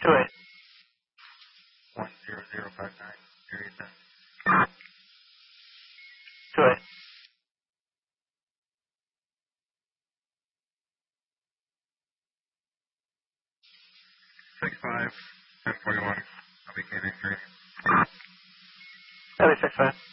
28. 10059, area 10. 28. 65, 1041, I'll be K-3. That'll be 65.